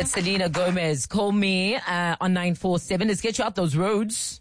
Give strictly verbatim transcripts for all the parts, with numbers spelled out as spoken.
It's Selena Gomez. Call me uh, on nine four seven. Let's get you out those roads.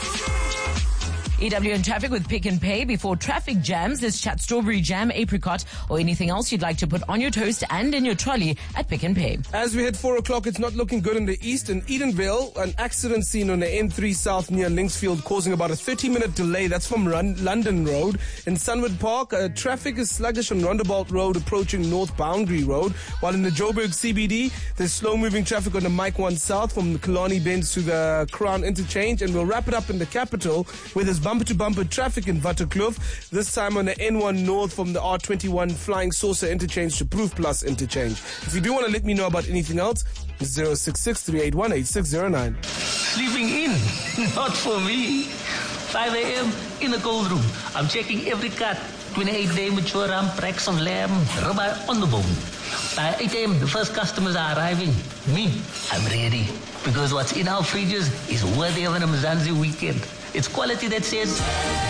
E W in traffic with Pick and Pay. Before traffic jams, let's chat strawberry jam, apricot, or anything else you'd like to put on your toast and in your trolley at Pick and Pay. As we hit four o'clock, it's not looking good in the east. In Edenville, an accident scene on the N three South near Linksfield causing about a thirty-minute delay. That's from Run- London Road. In Sunwood Park, uh, traffic is sluggish on Rondebolt Road approaching North Boundary Road. While in the Joburg C B D, there's slow-moving traffic on the Mike one South from the Kalani Bends to the Crown Interchange. And we'll wrap it up in the capital where there's bumper-to-bumper traffic in Waterkloof, this time on the N one North from the R twenty-one Flying Saucer Interchange to Proof Plus Interchange. If you do want to let me know about anything else, it's zero six six, three eight one, eight six zero nine. Sleeping in? Not for me. five a.m. in the cold room. I'm checking every cut. twenty-eight day mature ram, cracks of lamb, ribeye on the bone. By eight a.m. the first customers are arriving. Me, I'm ready. Because what's in our fridges is worthy of an Mzansi weekend. It's quality that says...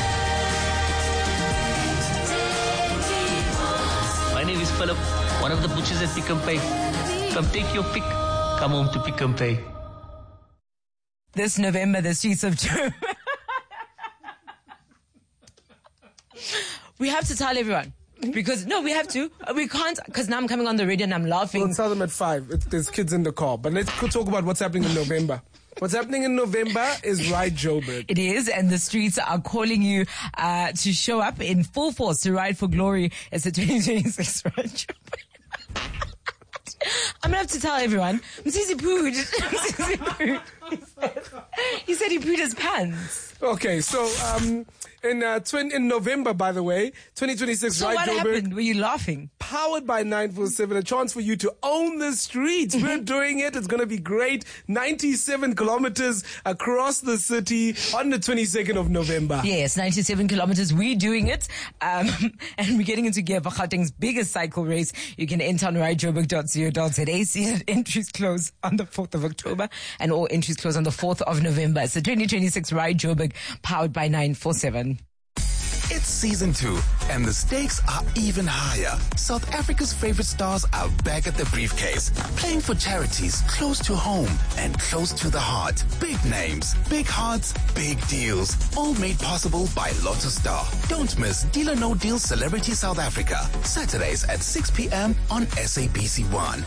My name is Philip, one of the butchers at Pick and Pay. Come take your pick. Come home to Pick and Pay. This November, the streets of Joburg. We have to tell everyone. Because, no, we have to. We can't, because now I'm coming on the radio and I'm laughing. We'll tell them at five. It, there's kids in the car. But let's talk about what's happening in November. What's happening in November is Ride Joburg. It is, and the streets are calling you uh, to show up in full force to Ride for Glory. It's the twenty twenty-six Ride Joburg. I'm going to have to tell everyone. Msisi pooed. Msisi pooed. He said, he said he pooed his pants. Okay, so um, in uh, tw- in November, by the way, twenty twenty-six So Ride what Joburg. happened? Were you laughing? Powered by nine four seven, a chance for you to own the streets. We're doing it. It's going to be great. ninety-seven kilometers across the city on the twenty-second of November. Yes, ninety-seven kilometers. We're doing it. Um, and we're getting into gear for Gauteng's biggest cycle race. You can enter on ride joburg dot co dot za. See that entries close on the fourth of October and all entries close on the fourth of November. It's the twenty twenty-six Ride Joburg powered by nine four seven. It's season two, and the stakes are even higher. South Africa's favorite stars are back at the briefcase, playing for charities close to home and close to the heart. Big names, big hearts, big deals, all made possible by Lotto Star. Don't miss Deal or No Deal Celebrity South Africa, Saturdays at six p.m. on S A B C one.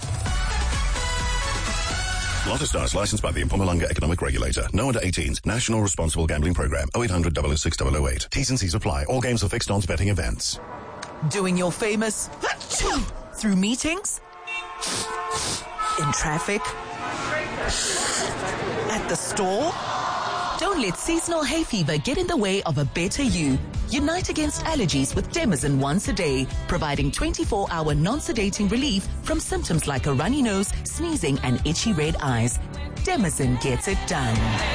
Lotto Star is licensed by the Mpumalanga Economic Regulator. No under eighteens. National Responsible Gambling Program. oh eight hundred, double oh six, double oh eight. T's and C's apply. All games are fixed odds betting events. Doing your famous through meetings, in traffic, at the store. Don't let seasonal hay fever get in the way of a better you. Unite against allergies with Demazin once a day, providing twenty-four hour non-sedating relief from symptoms like a runny nose, sneezing, and itchy red eyes. Demazin gets it done.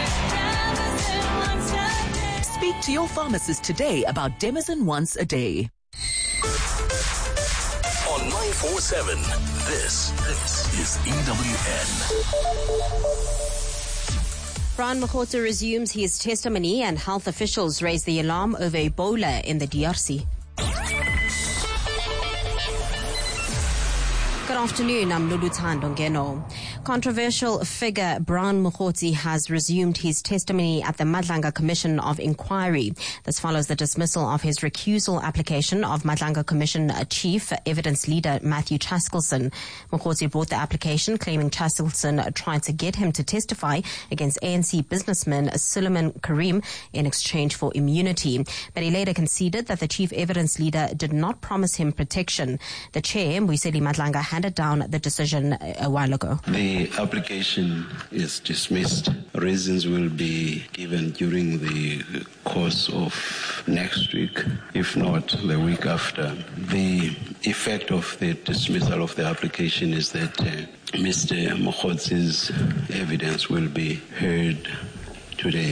Speak to your pharmacist today about Demazin once a day. On nine four seven, this, this is E W N. Brian Mokgotsi resumes his testimony and health officials raise the alarm over Ebola in the D R C. Good afternoon, I'm Lulu Tandongeno. Controversial figure Brian Mokgotsi has resumed his testimony at the Madlanga Commission of Inquiry. This follows the dismissal of his recusal application of Madlanga Commission Chief Evidence Leader Matthew Chaskelson. Mokgotsi brought the application claiming Chaskelson tried to get him to testify against A N C businessman Suleiman Karim in exchange for immunity. But he later conceded that the Chief Evidence Leader did not promise him protection. The chair, Mbuyiseli Madlanga, handed down the decision a while ago. The application is dismissed. Reasons will be given during the course of next week, if not the week after. The effect of the dismissal of the application is that uh, Mister Mokgotsi's evidence will be heard today.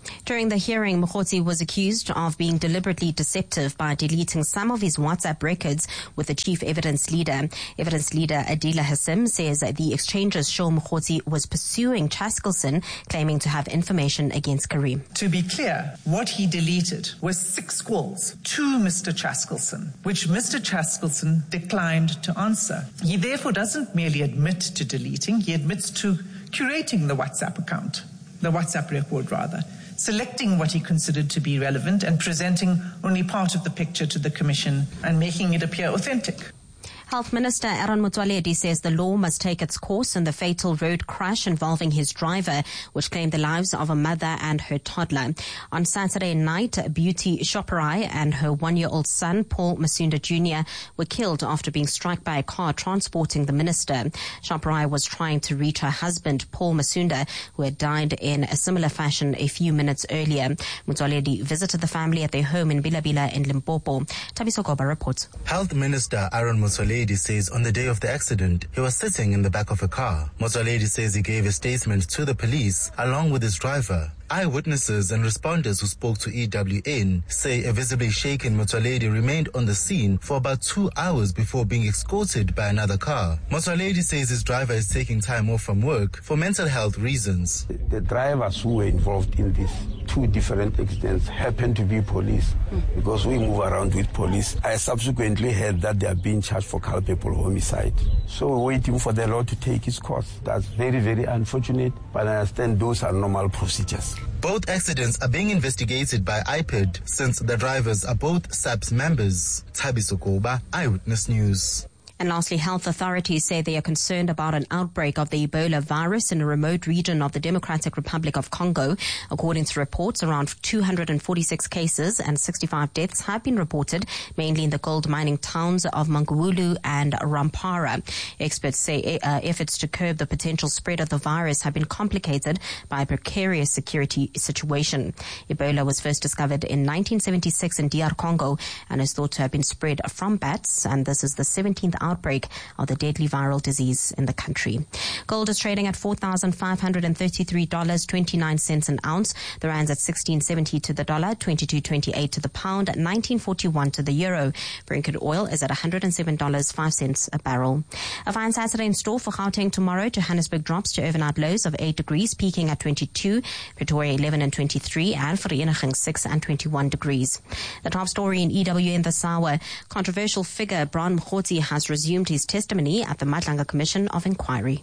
During the hearing, Mokgotsi was accused of being deliberately deceptive by deleting some of his WhatsApp records with the chief evidence leader. Evidence leader Adila Hassim says that the exchanges show Mokgotsi was pursuing Chaskelson, claiming to have information against Kareem. To be clear, what he deleted was six calls to Mister Chaskelson, which Mister Chaskelson declined to answer. He therefore doesn't merely admit to deleting, he admits to curating the WhatsApp account, the WhatsApp record rather, selecting what he considered to be relevant and presenting only part of the picture to the Commission and making it appear authentic. Health Minister Aaron Motsoaledi says the law must take its course in the fatal road crash involving his driver, which claimed the lives of a mother and her toddler. On Saturday night, Beauty Shoparai and her one-year-old son, Paul Masunda Junior, were killed after being struck by a car transporting the minister. Shoparai was trying to reach her husband, Paul Masunda, who had died in a similar fashion a few minutes earlier. Motsoaledi visited the family at their home in Bilabila in Limpopo. Tabiso Goba reports. Health Minister Aaron Motsoaledi says on the day of the accident, he was sitting in the back of a car. Motsoaledi says he gave a statement to the police along with his driver. Eyewitnesses and responders who spoke to E W N say a visibly shaken Motsoaledi remained on the scene for about two hours before being escorted by another car. Motsoaledi says his driver is taking time off from work for mental health reasons. The drivers who were involved in these two different accidents happen to be police because we move around with police. I subsequently heard that they are being charged for culpable homicide. So we're waiting for the law to take its course. That's very, very unfortunate, but I understand those are normal procedures. Both accidents are being investigated by I P E D since the drivers are both S A P S members. Tabiso Goba, Eyewitness News. And lastly, health authorities say they are concerned about an outbreak of the Ebola virus in a remote region of the Democratic Republic of Congo. According to reports, around two hundred forty-six cases and sixty-five deaths have been reported, mainly in the gold mining towns of Mangulu and Rampara. Experts say uh, efforts to curb the potential spread of the virus have been complicated by a precarious security situation. Ebola was first discovered in nineteen seventy-six in D R Congo and is thought to have been spread from bats, and this is the seventeenth outbreak of the deadly viral disease in the country. Gold is trading at four thousand five hundred thirty-three dollars and twenty-nine cents an ounce. The rand's at sixteen seventy to the dollar, twenty-two twenty-eight to the pound, nineteen forty-one to the euro. Brent oil is at one hundred seven dollars and five cents a barrel. A fine Saturday in store for Gauteng tomorrow. Johannesburg drops to overnight lows of eight degrees, peaking at twenty-two. Pretoria eleven and twenty-three, and Vereeniging six and twenty-one degrees. The top story in E W N this hour. Controversial figure Brian Mokgotsi has resumed his testimony at the Madlanga Commission of Inquiry.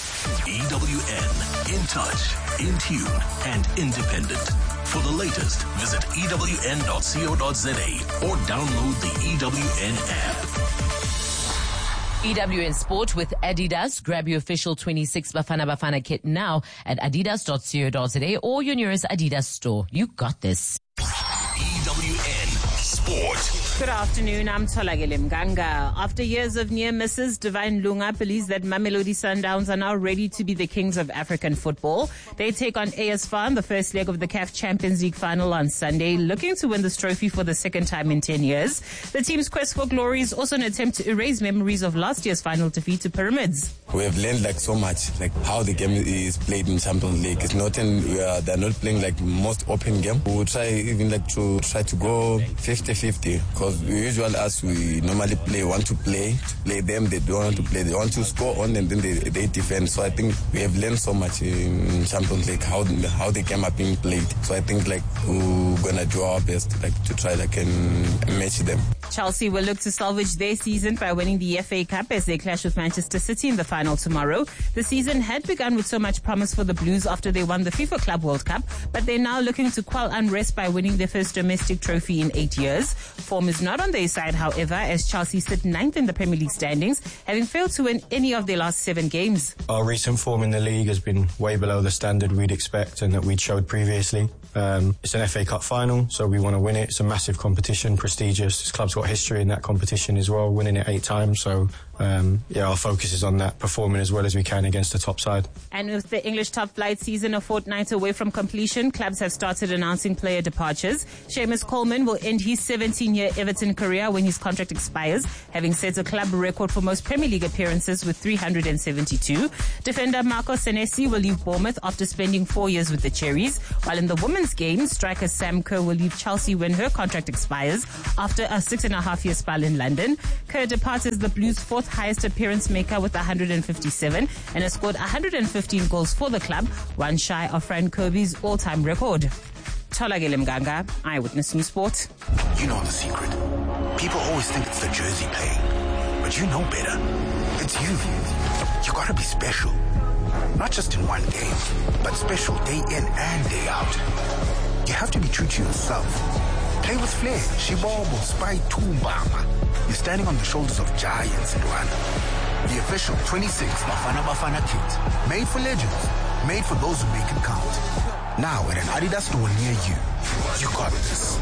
E W N, in touch, in tune, and independent. For the latest, visit E W N dot co dot za or download the E W N app. E W N Sport with Adidas. Grab your official twenty-six Bafana Bafana kit now at adidas dot co dot za or your nearest Adidas store. You got this. E W N Sport. Good afternoon, I'm Tolagele Mganga. After years of near misses, Divine Lunga believes that Mamelodi Sundowns are now ready to be the kings of African football. They take on A S Fan, the first leg of the C A F Champions League final on Sunday, looking to win this trophy for the second time in ten years. The team's quest for glory is also an attempt to erase memories of last year's final defeat to Pyramids. We have learned like so much, like how the game is played in Champions League. It's not in, uh, they're not playing like most open game. We will try even like to try to go fifty-fifty because we usually, as we normally play, want to play, to play them, they don't want to play, they want to score on and then they, they defend. So I think we have learned so much in Champions League, how, how the game are being played. So I think like we're going to do our best like to try like and match them. Chelsea will look to salvage their season by winning the F A Cup as they clash with Manchester City in the final tomorrow. The season had begun with so much promise for the Blues after they won the FIFA Club World Cup, but they're now looking to quell unrest by winning their first domestic trophy in eight years. Form is not on their side, however, as Chelsea sit ninth in the Premier League standings, having failed to win any of their last seven games. Our recent form in the league has been way below the standard we'd expect and that we'd showed previously. Um, it's an F A Cup final, so we want to win it. It's a massive competition, prestigious. This club's got history in that competition as well, winning it eight times, so um, yeah, our focus is on that, performing as well as we can against the top side. And with the English top flight season a fortnight away from completion, clubs have started announcing player departures. Seamus Coleman will end his seventeen-year Everton career when his contract expires, having set a club record for most Premier League appearances with three hundred seventy-two. Defender Marco Senesi will leave Bournemouth after spending four years with the Cherries, while in the women's game, striker Sam Kerr will leave Chelsea when her contract expires after a six and a half year spell in London. Kerr departs as the Blues' fourth highest appearance maker with one hundred fifty-seven and has scored one hundred fifteen goals for the club, one shy of Fran Kirby's all-time record. Tholakele Mganga, Eyewitness News Sport. You know the secret. People always think it's the jersey playing, but you know better. It's you. You gotta be special. Not just in one game, but special day in and day out. You have to be true to yourself. Play with flair, Shibobo, Spy, Tumbama. You're standing on the shoulders of giants in Rwanda. The official twenty-six Bafana Bafana kit. Made for legends. Made for those who make it count. Now at an Adidas store near you. You got this.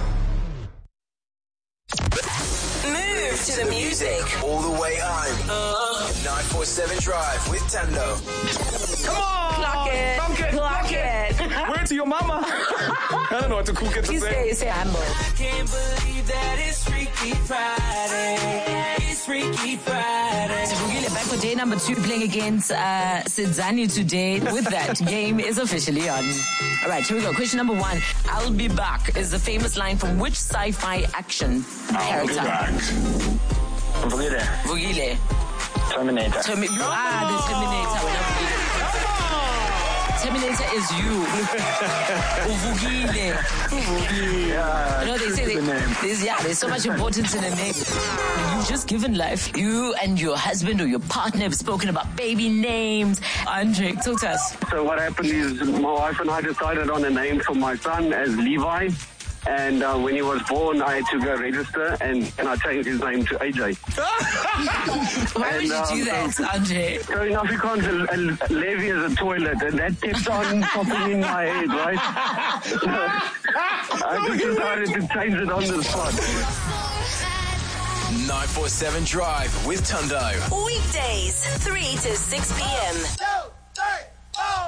Move to the music. All the way home. Uh, nine four seven Drive with Tando. Come on! Clock it. Clock it. Clock it. Where to your mama? I don't know what to cool kids to You say. say, say humble. I can't believe that it's Freaky Friday. It's Freaky Friday. So Vukile back for day number two, playing against uh, Sidzani today. With that, game is officially on. All right, here we go. Question number one. I'll be back is the famous line from which sci-fi action character? Vukile. Vukile. Terminator. Termi- ah, the Terminator. Terminator is you. Uvukile. Yeah, You know, they say they, the there's, yeah, there's so much importance in a name. You've just given life. You and your husband or your partner have spoken about baby names. Andre, talk to us. So what happened is my wife and I decided on a name for my son as Levi. And uh, when he was born, I had to go register, and, and I changed his name to A J. Why and, would you um, do that, so, Andre? So in Afrikaans, a, a levy is a toilet, and that kept on popping in my head, right? So I just decided to change it on the spot. nine four seven Drive with Tundo. Weekdays, three to six p.m.